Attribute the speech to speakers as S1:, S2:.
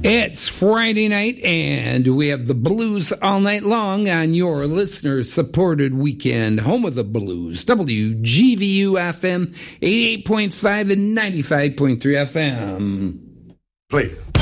S1: It's Friday night, and we have the blues all night long on your listener-supported weekend home of the blues, WGVU-FM, 88.5 and 95.3 FM.
S2: Play.